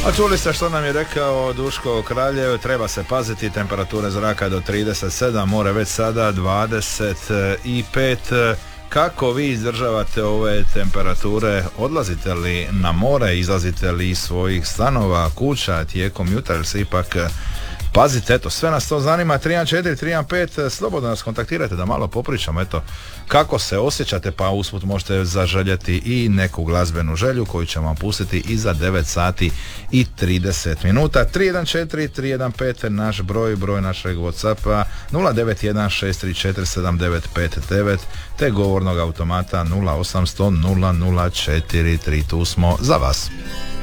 A čuli ste što nam je rekao Duško Kraljev, treba se paziti, temperature zraka do 37, more već sada 25. Kako vi izdržavate ove temperature? Odlazite li na more, izlazite li iz svojih stanova, kuća tijekom jutra, ili se ipak pazite? Eto, sve nas to zanima. 314-315, slobodno nas kontaktirajte da malo popričamo, eto, kako se osjećate, pa usput možete zaželjeti i neku glazbenu želju koju ćemo vam pustiti iza 9 sati i 30 minuta. 314-315 naš broj našeg Whatsappa 091-634-7959 te govornog automata 0800 004 3. Tu smo za vas.